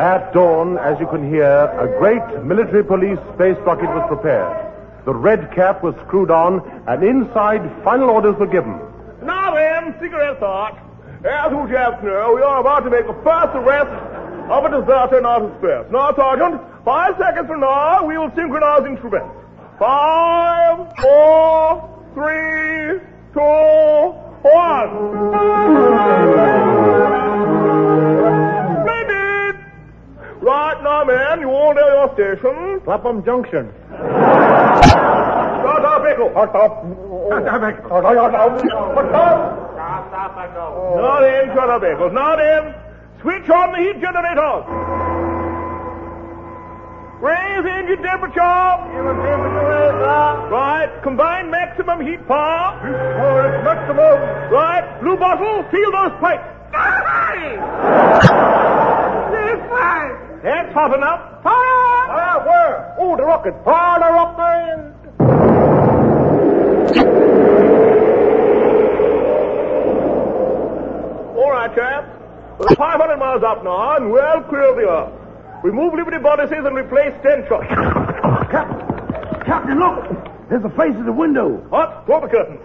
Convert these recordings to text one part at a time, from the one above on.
At dawn, as you can hear, a great military police space rocket was prepared. The red cap was screwed on, and inside final orders were given. Now then, cigarette thought. As you just know, we are about to make the first arrest of a deserter in outer space. Now, Sergeant, 5 seconds from now, we will synchronize instruments. 5, 4, 3, 2, 1. Splendid! Right now, men, you all know your station. Clapham Junction. Start up, Echo. Start up. Now then, shut up, Eccles. Now then, switch on the heat generator. Raise engine temperature. Right, combined maximum heat power. Maximum. Right, blue bottle, seal those pipes. That's hot enough. Fire! Where? Oh, the rocket. Fire the rocket! All right, chaps. We're 500 miles up now and well clear of the earth. We move Liberty bodices and replace 10 shots. Captain, look! There's a face at the window. What? Draw the curtains.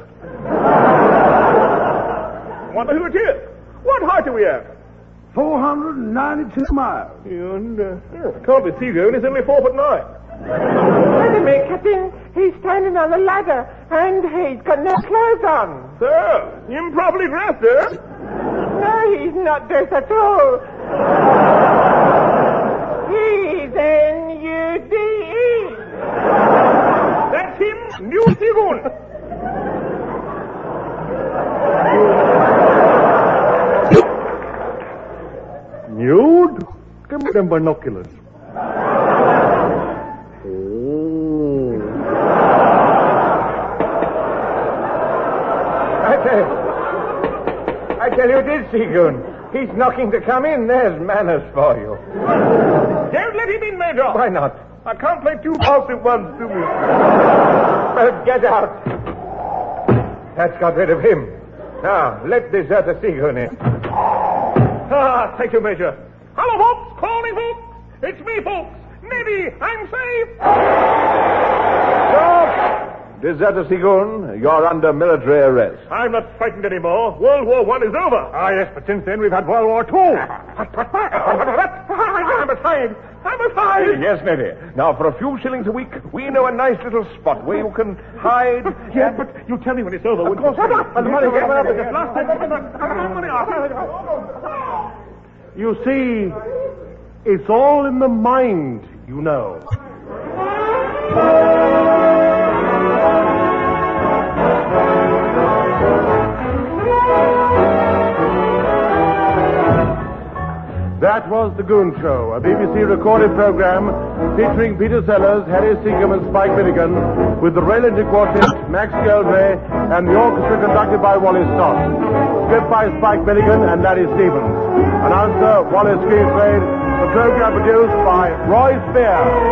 Wonder who it is. What height are we at? 492 miles. And, can't be Seagoon. He's only 4'9". Wait a minute, Captain. He's standing on a ladder, and he's got no clothes on. Sir, improperly dressed, eh? No, he's not dressed at all. He's N-U-D-E. That's him, New Seagoon. Nude? Give me them binoculars. I tell you it is, Seagoon. He's knocking to come in. There's manners for you. Don't let him in, Major. Why not? I can't play two balls at once, do we? Well, get out. That's got rid of him. Now, let deserter Seagoon in. Ah, thank you, Major. Hello, folks. Call me, folks. It's me, folks. Neddy, I'm safe. Stop! Deserter Seagoon, you're under military arrest. I'm not frightened anymore. World War I is over. Ah, yes, but since then we've had World War II. I'm aside. I'm aside. Yes, Neddy. Now, for a few shillings a week, we know a nice little spot where you can hide. Yes, but you tell me when it's over. Of course. And the money gets up at the last time. You see, it's all in the mind, you know. That was The Goon Show, a BBC recorded program featuring Peter Sellers, Harry Seacombe and Spike Milligan, with the Raylington Quartet, Max Geldray, and the orchestra conducted by Wally Stott. Script by Spike Milligan and Larry Stevens. Announcer Wallace Greenslade. The program produced by Roy Spear.